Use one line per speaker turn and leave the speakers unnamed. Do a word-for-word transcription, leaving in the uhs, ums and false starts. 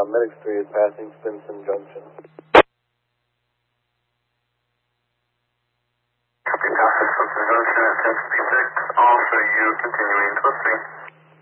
uh, Medic Street passing Stinson Junction.
Copy, passing Stinson Junction at ten fifty-six. Also, you continuing to three.